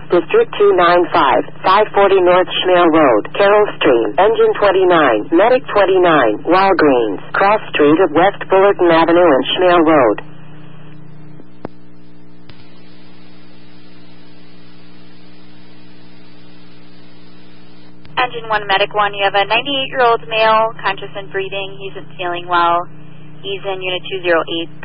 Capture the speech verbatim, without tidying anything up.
District two nine five, five forty North Schmale Road, Carroll Stream, Engine twenty-nine, Medic twenty-nine, Walgreens, Cross Street of West Fullerton Avenue and Schmale Road. Engine one, Medic one, you have a ninety-eight-year-old male, conscious and breathing. He isn't feeling well. He's in Unit two oh eight.